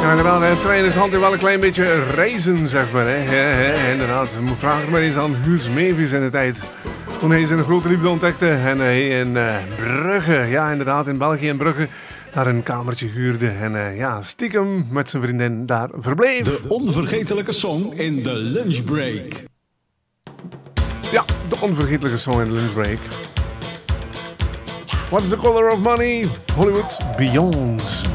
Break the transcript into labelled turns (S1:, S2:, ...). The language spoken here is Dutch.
S1: Ja, inderdaad, de trein is altijd wel een klein beetje reizen, zeg maar. Hè. Inderdaad, vraag het maar eens aan Guus Mevis in de tijd. Toen hij zijn grote liefde ontdekte en hij in Brugge, ja inderdaad, in België in Brugge, daar een kamertje huurde en stiekem met zijn vriendin daar verbleef.
S2: De onvergetelijke song in de lunchbreak.
S1: Ja, de onvergetelijke song in de lunchbreak. What's the color of money? Hollywood Beyonds.